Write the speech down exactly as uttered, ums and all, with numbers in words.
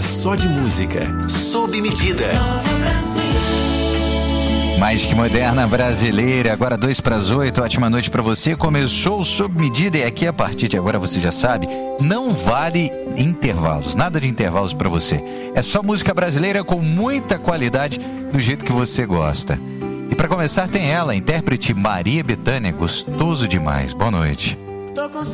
hora só de música, sob medida. Mais que moderna brasileira, agora dois para as oito, ótima noite para você. Começou sob medida e aqui a partir de agora você já sabe, não vale intervalos, nada de intervalos para você. É só música brasileira com muita qualidade, do jeito que você gosta. E para começar tem ela, a intérprete Maria Bethânia, gostoso demais. Boa noite.